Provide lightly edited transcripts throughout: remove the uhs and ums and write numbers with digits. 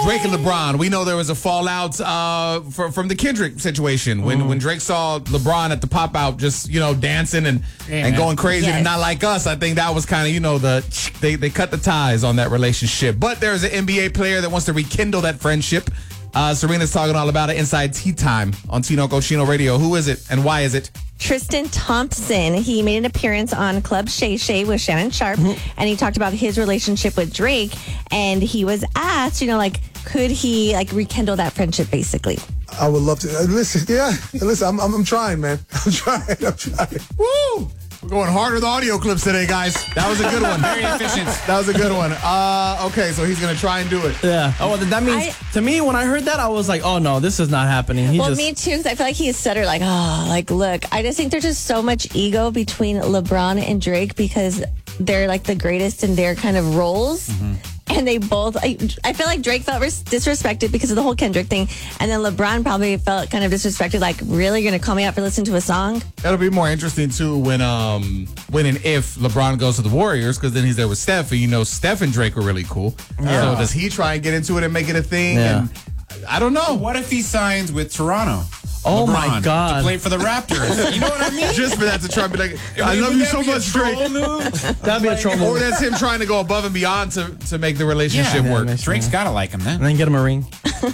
Drake and LeBron. We know there was a fallout from the Kendrick situation when Drake saw LeBron at the pop out, just dancing and going crazy and not like us. I think that was kind of they cut the ties on that relationship. But there's an NBA player that wants to rekindle that friendship. Serena's talking all about it inside Tea Time on Tinoco Chino Radio. Who is it and why is it? Tristan Thompson. He made an appearance on Club Shay Shay with Shannon Sharp, and he talked about his relationship with Drake. And he was asked, could he rekindle that friendship, basically? I would love to. Listen, I'm trying, man. I'm trying. Woo! We're going hard with audio clips today, guys. That was a good one. Very efficient. That was a good one. Okay, so he's going to try and do it. Yeah. Oh, well, that means, to me, when I heard that, I was like, oh, no, this is not happening. Me too, because I feel like he said her look, I just think there's just so much ego between LeBron and Drake because they're the greatest in their kind of roles. Mm-hmm. And they both, I feel like Drake felt disrespected because of the whole Kendrick thing. And then LeBron probably felt kind of disrespected, really? You're going to call me out for listening to a song? That'll be more interesting, too, when and if LeBron goes to the Warriors, because then he's there with Steph, and Steph and Drake are really cool. Yeah. So does he try and get into it and make it a thing? Yeah. And I don't know. What if he signs with Toronto? Oh, LeBron, my God. to play for the Raptors. You know what I mean? Just for that to try and be like, I love you so much, Drake. That'd be a troll move. Or that's him trying to go above and beyond to make the relationship work. Drake's got to like him then. And then get him a ring.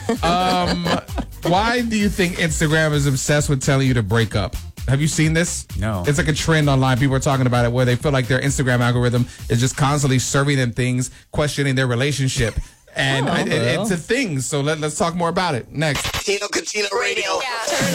Why do you think Instagram is obsessed with telling you to break up? Have you seen this? No. It's like a trend online. People are talking about it where they feel like their Instagram algorithm is just constantly serving them things, questioning their relationship. And it's a thing. So let's talk more about it next. Tino Cucino Radio. Yeah.